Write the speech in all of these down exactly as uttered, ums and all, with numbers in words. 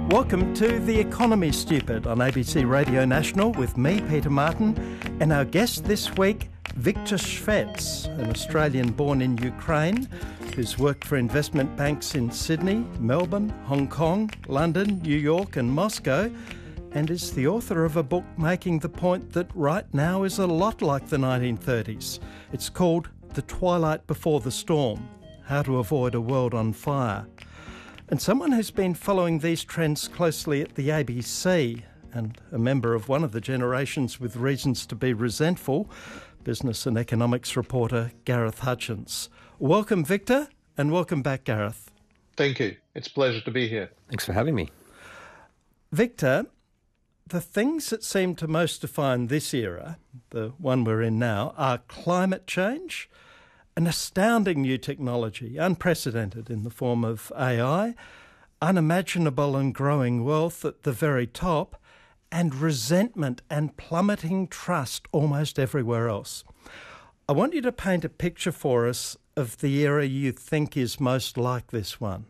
Welcome to The Economy Stupid on A B C Radio National with me, Peter Martin, and our guest this week, Viktor Shvets, an Australian born in Ukraine who's worked for investment banks in Sydney, Melbourne, Hong Kong, London, New York and Moscow, and is the author of a book making the point that right now is a lot like the nineteen thirties. It's called The Twilight Before the Storm, How to Avoid a World on Fire. And someone who's been following these trends closely at the A B C and a member of one of the generations with reasons to be resentful, business and economics reporter Gareth Hutchins. Welcome, Viktor, and welcome back, Gareth. Thank you. It's a pleasure to be here. Thanks for having me. Viktor, the things that seem to most define this era, the one we're in now, are climate change, an astounding new technology, unprecedented in the form of A I, unimaginable and growing wealth at the very top, and resentment and plummeting trust almost everywhere else. I want you to paint a picture for us of the era you think is most like this one.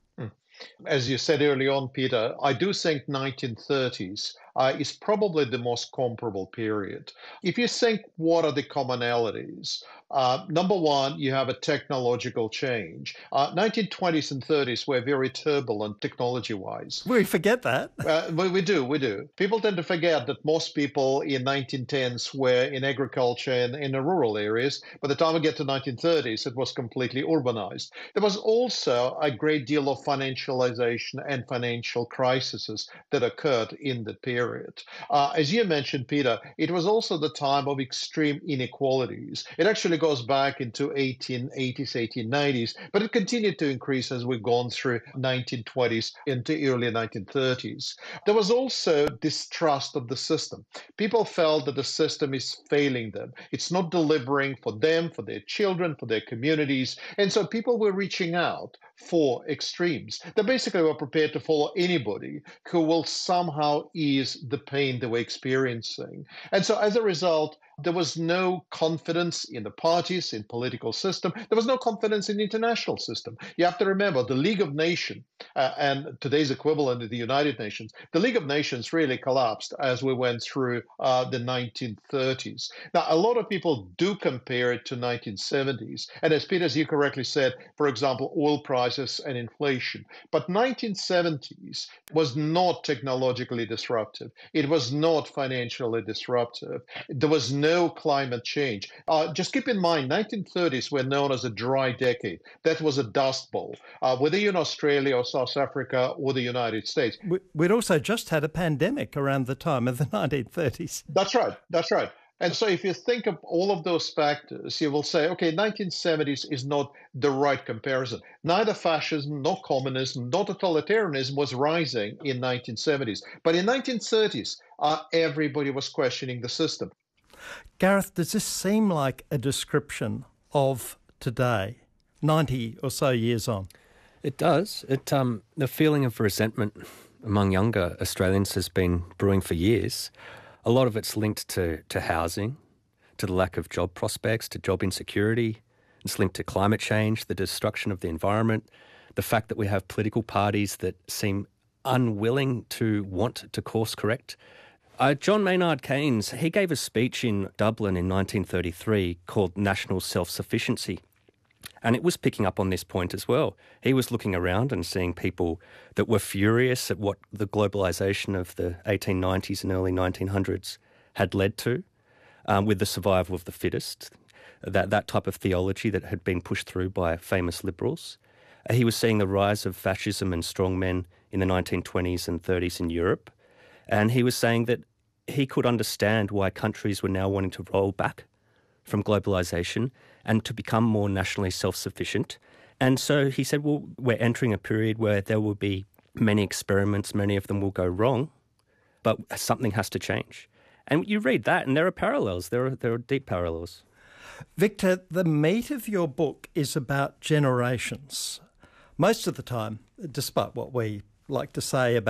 As you said early on, Peter, I do think nineteen thirties uh, is probably the most comparable period. If you think what are the commonalities, uh, number one, you have a technological change. Uh, nineteen twenties and thirties were very turbulent technology-wise. We forget that. uh, we, we do, we do. People tend to forget that most people in nineteen tens were in agriculture and in the rural areas. By the time we get to nineteen thirties, it was completely urbanized. There was also a great deal of financialization and financial crises that occurred in the period. Uh, as you mentioned, Peter, it was also the time of extreme inequalities. It actually goes back into eighteen eighties, eighteen nineties, but it continued to increase as we've gone through nineteen twenties into early nineteen thirties. There was also distrust of the system. People felt that the system is failing them. It's not delivering for them, for their children, for their communities. And so people were reaching out for extremes. They basically were prepared to follow anybody who will somehow ease the pain they were experiencing. And so as a result, there was no confidence in the parties, in political system. There was no confidence in the international system. You have to remember the League of Nations uh, and today's equivalent of the United Nations, the League of Nations really collapsed as we went through uh, the nineteen thirties. Now, a lot of people do compare it to nineteen seventies. And as Peter, as you correctly said, for example, oil prices and inflation. But nineteen seventies was not technologically disruptive. It was not financially disruptive. There was no No climate change. Uh, just keep in mind, nineteen thirties were known as a dry decade. That was a dust bowl. Uh, whether you're in Australia or South Africa or the United States. We'd also just had a pandemic around the time of the nineteen thirties. That's right. That's right. And so if you think of all of those factors, you will say, okay, nineteen seventies is not the right comparison. Neither fascism, nor communism, nor totalitarianism was rising in nineteen seventies. But in nineteen thirties, uh, everybody was questioning the system. Gareth, does this seem like a description of today, ninety or so years on? It does. It um, the feeling of resentment among younger Australians has been brewing for years. A lot of it's linked to, to housing, to the lack of job prospects, to job insecurity. It's linked to climate change, the destruction of the environment, the fact that we have political parties that seem unwilling to want to course correct. Uh, John Maynard Keynes, he gave a speech in Dublin in nineteen thirty-three called National Self-Sufficiency, and it was picking up on this point as well. He was looking around and seeing people that were furious at what the globalisation of the eighteen nineties and early nineteen hundreds had led to, um, with the survival of the fittest, that, that type of theology that had been pushed through by famous liberals. Uh, he was seeing the rise of fascism and strongmen in the nineteen twenties and thirties in Europe. And he was saying that he could understand why countries were now wanting to roll back from globalisation and to become more nationally self-sufficient. And so he said, well, we're entering a period where there will be many experiments, many of them will go wrong, but something has to change. And you read that and there are parallels, there are, there are deep parallels. Viktor, the meat of your book is about generations. Most of the time, despite what we like to say about